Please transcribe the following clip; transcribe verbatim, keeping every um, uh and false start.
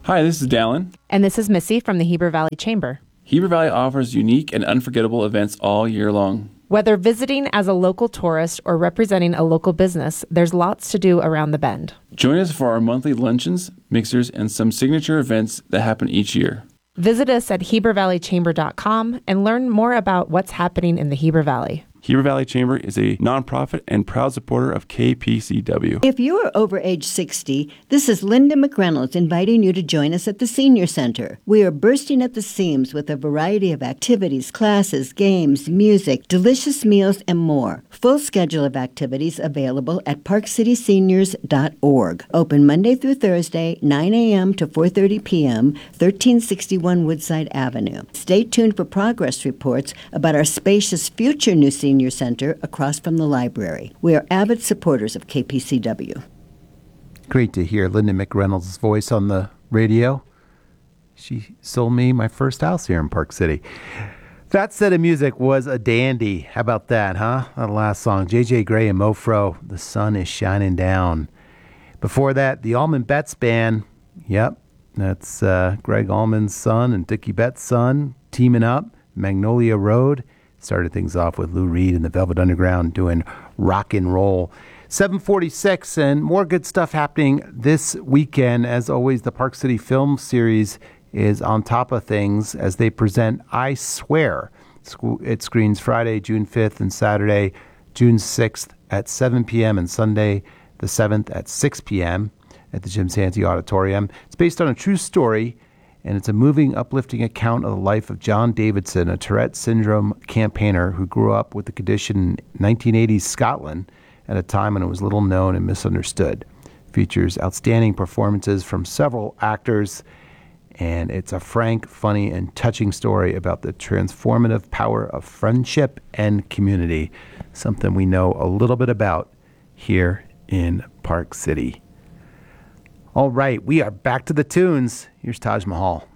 Hi, this is Dallin. And this is Missy from the Heber Valley Chamber. Heber Valley offers unique and unforgettable events all year long. Whether visiting as a local tourist or representing a local business, there's lots to do around the bend. Join us for our monthly luncheons, mixers, and some signature events that happen each year. Visit us at heber valley chamber dot com and learn more about what's happening in the Heber Valley. Heber Valley Chamber is a nonprofit and proud supporter of K P C W. If you are over age sixty, this is Linda McReynolds inviting you to join us at the Senior Center. We are bursting at the seams with a variety of activities, classes, games, music, delicious meals, and more. Full schedule of activities available at park city seniors dot org. Open Monday through Thursday, nine a.m. to four thirty p.m., thirteen sixty-one Woodside Avenue. Stay tuned for progress reports about our spacious future new senior Senior Center across from the library. We are avid supporters of K P C W. Great to hear Linda McReynolds' voice on the radio. She sold me my first house here in Park City. That set of music was a dandy. How about that, huh? That last song, J J Gray and Mofro, The Sun is Shining Down. Before that, the Allman Betts Band. Yep, that's uh, Greg Allman's son and Dickie Betts' son teaming up, Magnolia Road. Started things off with Lou Reed and the Velvet Underground doing rock and roll. seven forty-six, and more good stuff happening this weekend. As always, the Park City Film Series is on top of things as they present I Swear. It screens Friday, June fifth, and Saturday, June sixth at seven p.m. and Sunday, the seventh at six p.m. at the Jim Santee Auditorium. It's based on a true story, and it's a moving, uplifting account of the life of John Davidson, a Tourette syndrome campaigner who grew up with the condition in nineteen eighties Scotland at a time when it was little known and misunderstood. Features outstanding performances from several actors, and it's a frank, funny, and touching story about the transformative power of friendship and community, something we know a little bit about here in Park City. All right, we are back to the tunes. Here's Taj Mahal.